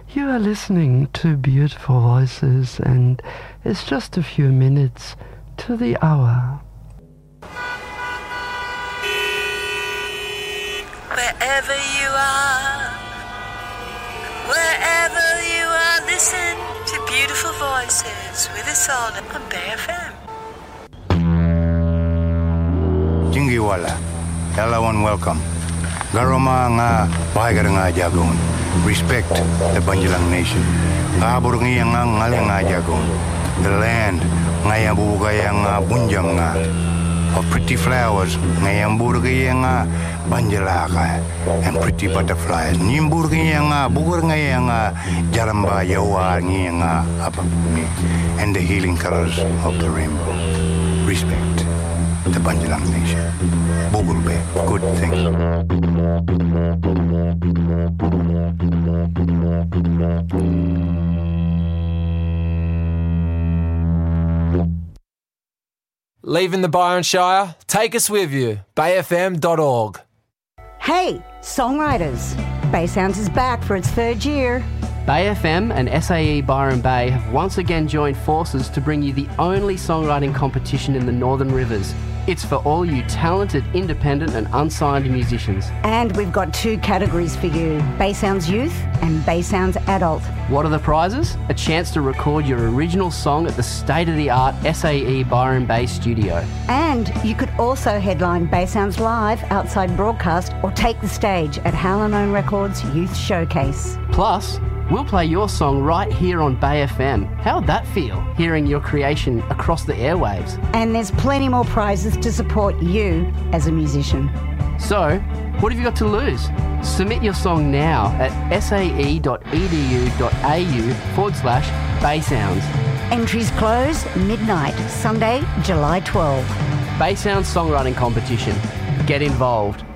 You are listening to Beautiful Voices, and it's just a few minutes to the hour. Wherever you are, listen to Beautiful Voices with us on Bay FM. Jingiwala, hello and welcome. Garoma nga bahagar nga jagon. Respect the Banjalang Nation. Kabur nga nga ngaling nga jagon. The land nga yang bubugaya nga bunjam nga. Of pretty flowers nga yang burgaya nga banjalaka. And pretty butterflies. Nimburgaya nga bugur nga yang jaramba yawa nga apapuni. And the healing colors of the rainbow. Respect the Banjalang Nation. Bugulbe, good thing. Leaving the Byron Shire? Take us with you. bayfm.org. Hey, songwriters! Bay Sounds is back for its third year. Bay FM and SAE Byron Bay have once again joined forces to bring you the only songwriting competition in the Northern Rivers. It's for all you talented, independent and unsigned musicians. And we've got two categories for you, Bay Sounds Youth and Bay Sounds Adult. What are the prizes? A chance to record your original song at the state-of-the-art SAE Byron Bay studio. And you could also headline Bay Sounds Live outside broadcast or take the stage at Howlin' Records Youth Showcase. Plus, we'll play your song right here on Bay FM. How'd that feel, hearing your creation across the airwaves? And there's plenty more prizes to support you as a musician. So, what have you got to lose? Submit your song now at sae.edu.au/Baysounds. Entries close midnight, Sunday, July 12. Bay Sounds Songwriting Competition. Get involved.